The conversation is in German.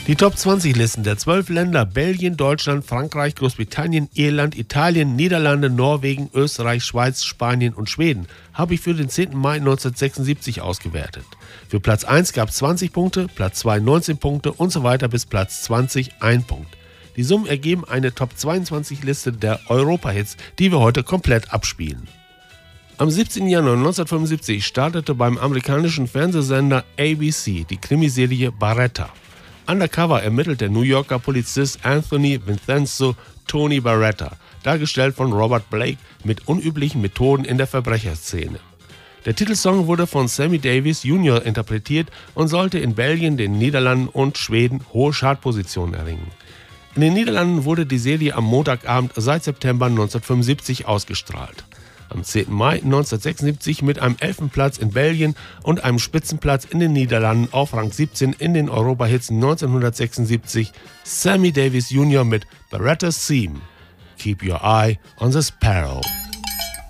Die Top 20 Listen der 12 Länder Belgien, Deutschland, Frankreich, Großbritannien, Irland, Italien, Niederlande, Norwegen, Österreich, Schweiz, Spanien und Schweden habe ich für den 10. Mai 1976 ausgewertet. Für Platz 1 gab es 20 Punkte, Platz 2 19 Punkte und so weiter bis Platz 20 1 Punkt. Die Summen ergeben eine Top 22 Liste der Europa-Hits, die wir heute komplett abspielen. Am 17. Januar 1975 startete beim amerikanischen Fernsehsender ABC die Krimiserie Baretta. Undercover ermittelt der New Yorker Polizist Anthony Vincenzo Tony Baretta, dargestellt von Robert Blake, mit unüblichen Methoden in der Verbrecherszene. Der Titelsong wurde von Sammy Davis Jr. interpretiert und sollte in Belgien, den Niederlanden und Schweden hohe Chartpositionen erringen. In den Niederlanden wurde die Serie am Montagabend seit September 1975 ausgestrahlt. Am 10. Mai 1976 mit einem 11. Platz in Belgien und einem Spitzenplatz in den Niederlanden auf Rang 17 in den Europa-Hits 1976 Sammy Davis Jr. mit Baretta's Theme. Keep your eye on the sparrow.